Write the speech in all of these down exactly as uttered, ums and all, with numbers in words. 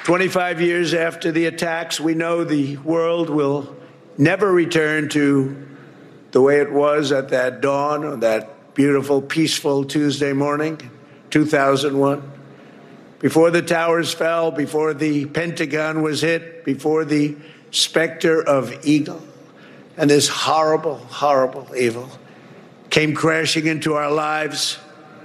twenty-five years after the attacks, we know the world will never return to the way it was at that dawn on that beautiful, peaceful Tuesday morning, two thousand one. Before the towers fell, before the Pentagon was hit, before the specter of Eagle and this horrible, horrible evil came crashing into our lives,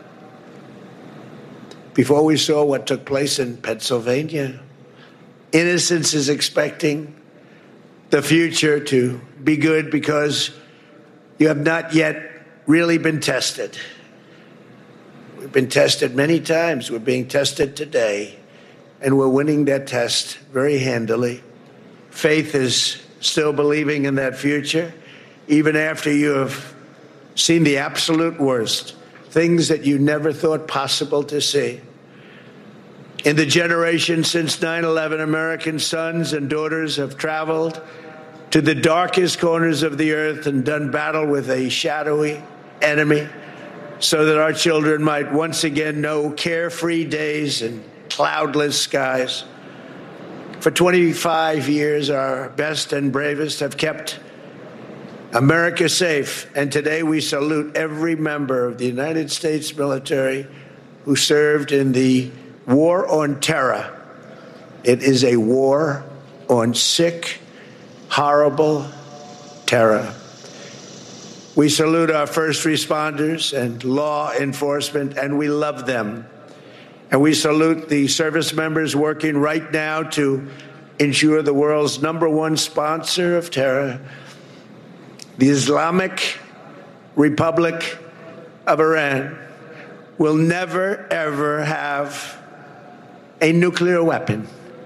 before we saw what took place in Pennsylvania, innocence is expecting the future to be good because you have not yet really been tested. We've been tested many times. We're being tested today, and we're winning that test very handily. Faith is still believing in that future, even after you have seen the absolute worst, things that you never thought possible to see. In the generation since nine eleven, American sons and daughters have traveled to the darkest corners of the earth and done battle with a shadowy enemy so that our children might once again know carefree days and cloudless skies. For twenty-five years, our best and bravest have kept America safe, and today we salute every member of the United States military who served in the war on terror. It is a war on sick, horrible terror. We salute our first responders and law enforcement, and we love them. And we salute the service members working right now to ensure the world's number one sponsor of terror, the Islamic Republic of Iran, will never, ever have a nuclear weapon.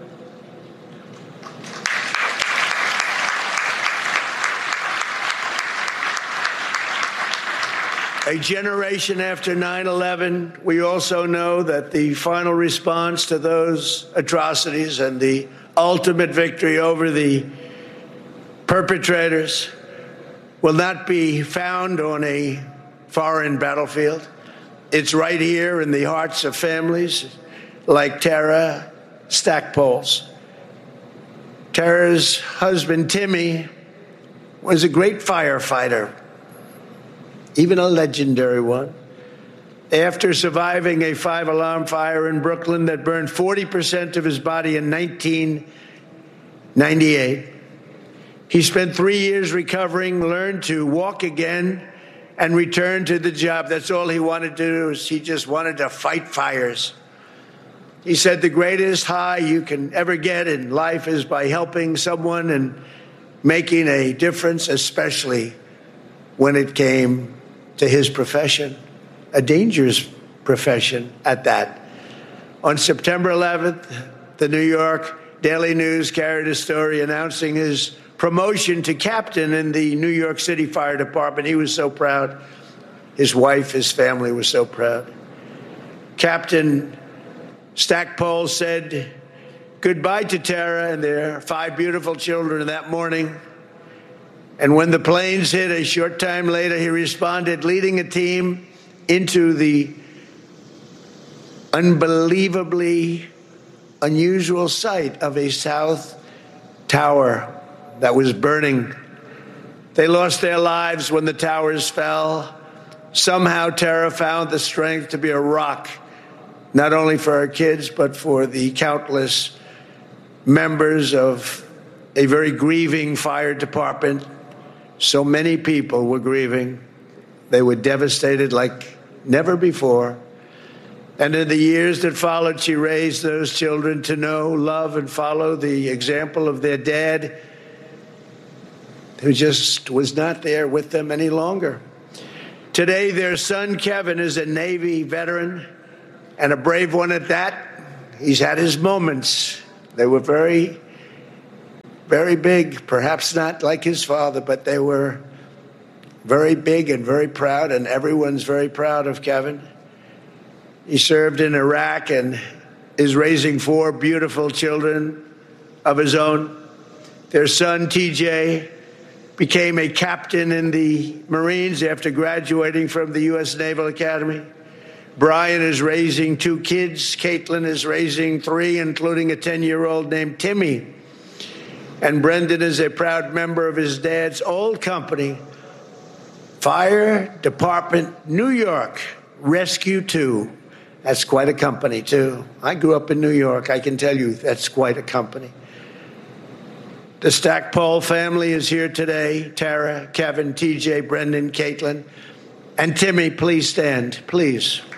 A generation after nine eleven, we also know that the final response to those atrocities and the ultimate victory over the perpetrators will not be found on a foreign battlefield. It's right here in the hearts of families like Tara Stackpole's. Tara's husband, Timmy, was a great firefighter, even a legendary one. After surviving a five-alarm fire in Brooklyn that burned forty percent of his body in nineteen ninety-eight, he spent three years recovering, learned to walk again, and returned to the job. That's all he wanted to do. Is he just wanted to fight fires. He said the greatest high you can ever get in life is by helping someone and making a difference, especially when it came to his profession, a dangerous profession at that. On September eleventh, the New York Daily News carried a story announcing his promotion to captain in the New York City Fire Department. He was so proud. His wife, his family were so proud. Captain Stackpole said goodbye to Tara and their five beautiful children that morning. And when the planes hit a short time later, he responded, leading a team into the unbelievably unusual sight of a South Tower that was burning. They lost their lives when the towers fell. Somehow Tara found the strength to be a rock, not only for her kids, but for the countless members of a very grieving fire department. So many people were grieving. They were devastated like never before. And in the years that followed, she raised those children to know, love, and follow the example of their dad, who just was not there with them any longer. Today, their son, Kevin, is a Navy veteran, and a brave one at that. He's had his moments. They were very very big, perhaps not like his father, but they were very big and very proud, and everyone's very proud of Kevin. He served in Iraq and is raising four beautiful children of his own. Their son, T J, became a captain in the Marines after graduating from the U S Naval Academy. Brian is raising two kids. Caitlin is raising three, including a ten-year-old named Timmy. And Brendan is a proud member of his dad's old company, Fire Department New York Rescue two. That's quite a company, too. I grew up in New York. I can tell you that's quite a company. The Stackpole family is here today. Tara, Kevin, T J, Brendan, Caitlin, and Timmy, please stand, please.